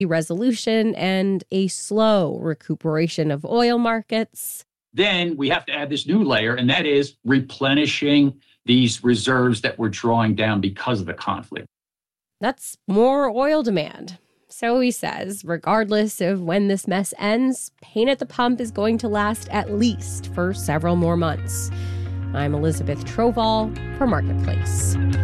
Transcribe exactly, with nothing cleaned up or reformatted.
resolution and a slow recuperation of oil markets. Then we have to add this new layer, and that is replenishing these reserves that we're drawing down because of the conflict. That's more oil demand. So he says, regardless of when this mess ends, pain at the pump is going to last at least for several more months. I'm Elizabeth Trovall for Marketplace.